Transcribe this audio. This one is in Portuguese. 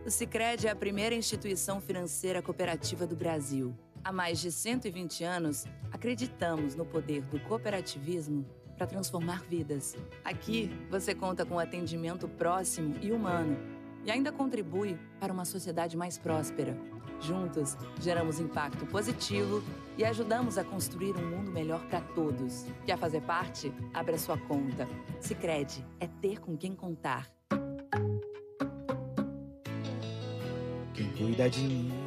O Sicredi é a primeira instituição financeira cooperativa do Brasil. Há mais de 120 anos, acreditamos no poder do cooperativismo para transformar vidas. Aqui, você conta com atendimento próximo e humano e ainda contribui para uma sociedade mais próspera. Juntos, geramos impacto positivo e ajudamos a construir um mundo melhor para todos. Quer fazer parte? Abra sua conta. Sicredi é ter com quem contar. Quem cuida de mim